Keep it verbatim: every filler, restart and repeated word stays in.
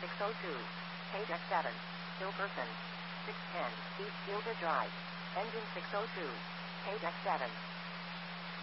six oh two. Page X seven. Hilkerson. six ten. East Gilda Drive. Engine six oh two. Page X seven.